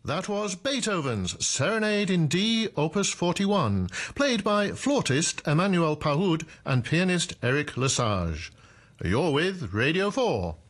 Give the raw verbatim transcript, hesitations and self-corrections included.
That was Beethoven's Serenade in D, Opus forty-one, played by flautist Emmanuel Pahud and pianist Eric Lesage. You're with Radio four.